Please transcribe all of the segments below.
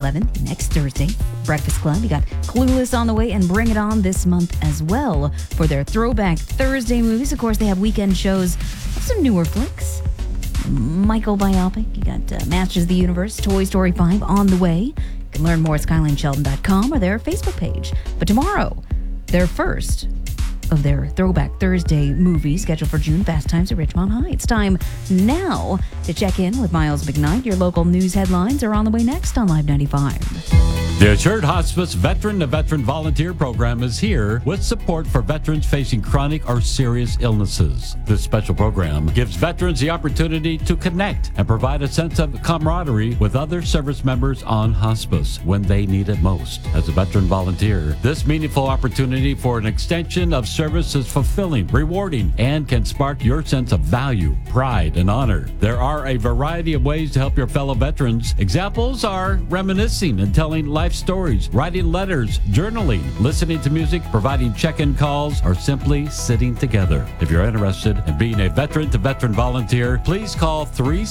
11th, next Thursday. Breakfast Club, you got Clueless on the way and Bring It On this month as well for their Throwback Thursday movies. Of course, they have weekend shows of some newer flicks. Michael biopic, you got Masters of the Universe, Toy Story 5 on the way. You can learn more at SkylineSheldon.com or their Facebook page. But tomorrow, their first of their Throwback Thursday movies scheduled for June, Fast Times at Richmond High. It's time now to check in with Miles McKnight. Your local news headlines are on the way next on Live 95. The Assured Hospice Veteran to Veteran Volunteer Program is here with support for veterans facing chronic or serious illnesses. This special program gives veterans the opportunity to connect and provide a sense of camaraderie with other service members on hospice when they need it most. As a veteran volunteer, this meaningful opportunity for an extension of service is fulfilling, rewarding, and can spark your sense of value, pride, and honor. There are a variety of ways to help your fellow veterans. Examples are reminiscing and telling life stories, writing letters, journaling, listening to music, providing check-in calls, or simply sitting together. If you're interested in being a veteran-to-veteran volunteer, please call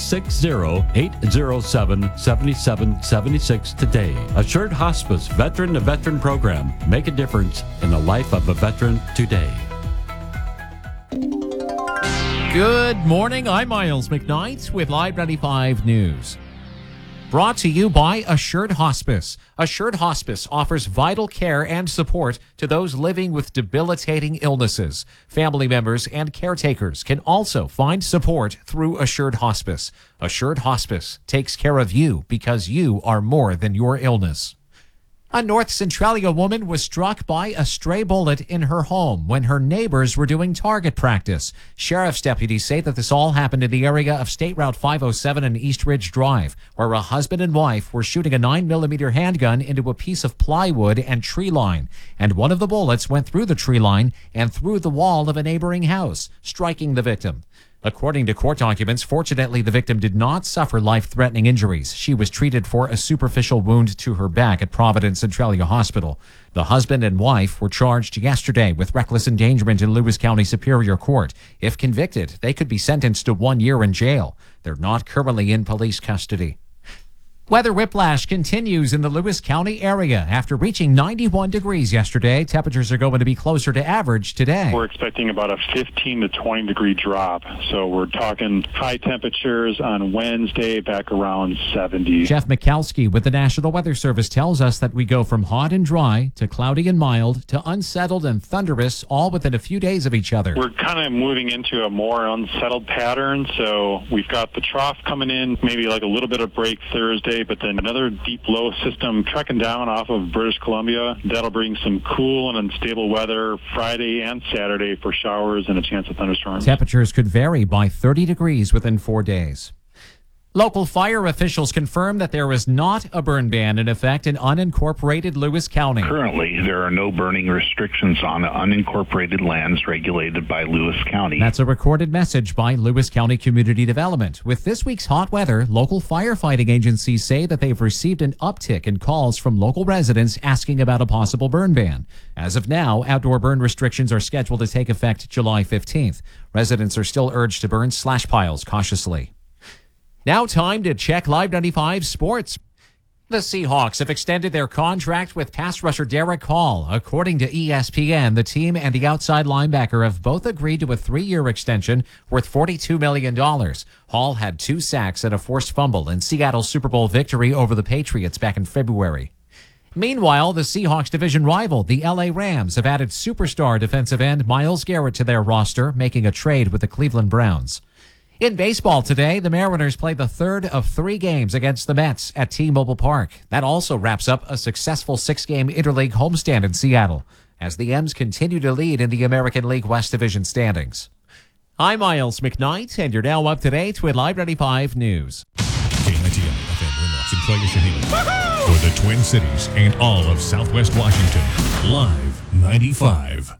360-807-7776 today. Assured Hospice Veteran-to-Veteran Program. Make a difference in the life of a veteran today. Good morning. I'm Miles McKnight with Live 95 News. Brought to you by Assured Hospice. Assured Hospice offers vital care and support to those living with debilitating illnesses. Family members and caretakers can also find support through Assured Hospice. Assured Hospice takes care of you because you are more than your illness. A North Centralia woman was struck by a stray bullet in her home when her neighbors were doing target practice. Sheriff's deputies say that this all happened in the area of State Route 507 and East Ridge Drive, where a husband and wife were shooting a 9mm handgun into a piece of plywood and tree line. And one of the bullets went through the tree line and through the wall of a neighboring house, striking the victim. According to court documents, fortunately, the victim did not suffer life-threatening injuries. She was treated for a superficial wound to her back at Providence Centralia Hospital. The husband and wife were charged yesterday with reckless endangerment in Lewis County Superior Court. If convicted, they could be sentenced to 1 year in jail. They're not currently in police custody. Weather whiplash continues in the Lewis County area. After reaching 91 degrees yesterday, temperatures are going to be closer to average today. We're expecting about a 15 to 20 degree drop. So we're talking high temperatures on Wednesday back around 70. Jeff Mikowski with the National Weather Service tells us that we go from hot and dry to cloudy and mild to unsettled and thunderous all within a few days of each other. We're kind of moving into a more unsettled pattern. So we've got the trough coming in, maybe like a little bit of break Thursday, but then another deep low system trekking down off of British Columbia. That'll bring some cool and unstable weather Friday and Saturday for showers and a chance of thunderstorms. Temperatures could vary by 30 degrees within 4 days. Local fire officials confirm that there is not a burn ban in effect in unincorporated Lewis County. Currently, there are no burning restrictions on unincorporated lands regulated by Lewis County. That's a recorded message by Lewis County Community Development. With this week's hot weather, local firefighting agencies say that they've received an uptick in calls from local residents asking about a possible burn ban. As of now, outdoor burn restrictions are scheduled to take effect July 15th. Residents are still urged to burn slash piles cautiously. Now time to check Live 95 Sports. The Seahawks have extended their contract with pass rusher Derek Hall. According to ESPN, the team and the outside linebacker have both agreed to a 3-year extension worth $42 million. Hall had 2 sacks and a forced fumble in Seattle's Super Bowl victory over the Patriots back in February. Meanwhile, the Seahawks division rival, the LA Rams, have added superstar defensive end Myles Garrett to their roster, making a trade with the Cleveland Browns. In baseball today, the Mariners play the third of 3 games against the Mets at T-Mobile Park. That also wraps up a successful 6-game interleague homestand in Seattle, as the M's continue to lead in the American League West Division standings. I'm Miles McKnight, and you're now up to date with Live 95 News. KNTL FM Winlock and Clay Shaheen for the Twin Cities and all of Southwest Washington. Live 95.